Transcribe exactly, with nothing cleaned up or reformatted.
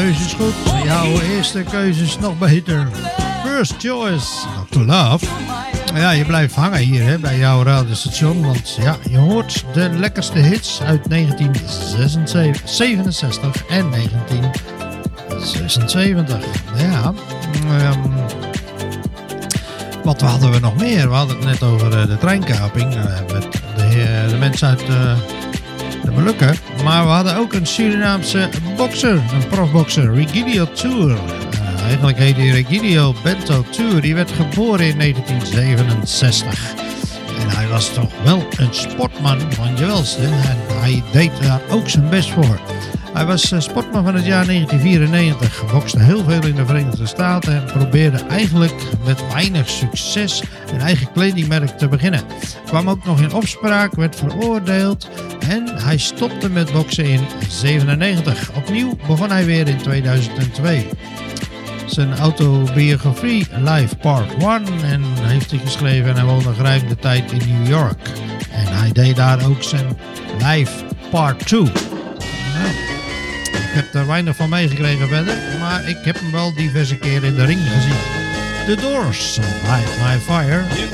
keuze is goed. Jouw eerste keuze is nog beter. First choice, doctor Love. Ja, je blijft hangen hier hè, bij jouw radiostation. Want ja, je hoort de lekkerste hits uit negentien zevenenzestig en negentien zesenzeventig. Ja, um, wat hadden we nog meer? We hadden het net over uh, de treinkaping. Uh, met de, uh, de mensen uit... Uh, de Molukken. Maar we hadden ook een Surinaamse bokser, een profbokser, Regidio Tour. Uh, eigenlijk heet hij Regidio Bento Tour. Die werd geboren in negentien zevenenzestig. En hij was toch wel een sportman van je welste. En hij deed daar ook zijn best voor. Hij was sportman van het jaar negentien vierennegentig. Bokste heel veel in de Verenigde Staten en probeerde eigenlijk met weinig succes een eigen kledingmerk te beginnen. Kwam ook nog in opspraak, werd veroordeeld en hij stopte met boksen in zevenennegentig. Opnieuw begon hij weer in tweeduizend twee. Zijn autobiografie Life Part één en heeft hij geschreven en hij woonde geruime de tijd in New York. En hij deed daar ook zijn Life Part twee. Nou, ik heb er weinig van meegekregen verder, maar ik heb hem wel diverse keren in de ring gezien. The Doors, Light My Fire.